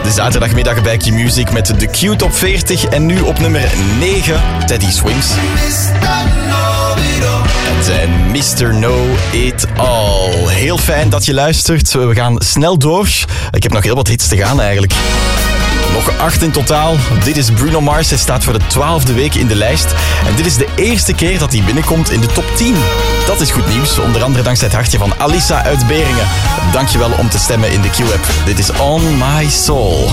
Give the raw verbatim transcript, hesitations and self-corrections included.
De zaterdagmiddag bij Q-Music met de Q Top veertig. En nu op nummer negen, Teddy Swims. En zijn mister Know It All. Heel fijn dat je luistert. We gaan snel door. Ik heb nog heel wat hits te gaan eigenlijk. Nog acht in totaal. Dit is Bruno Mars. Hij staat voor de twaalfde week in de lijst. En dit is de eerste keer dat hij binnenkomt in de top tien. Dat is goed nieuws. Onder andere dankzij het hartje van Alissa uit Beringen. Dankjewel om te stemmen in de Q-app. Dit is On My Soul.